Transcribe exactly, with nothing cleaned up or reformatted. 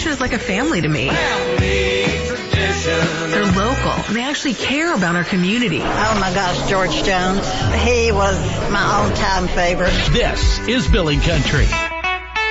station is like a family to me. Family tradition. They're local. And they actually care about our community. Oh my gosh, George Jones. He was my all-time favorite. This is Billy Country.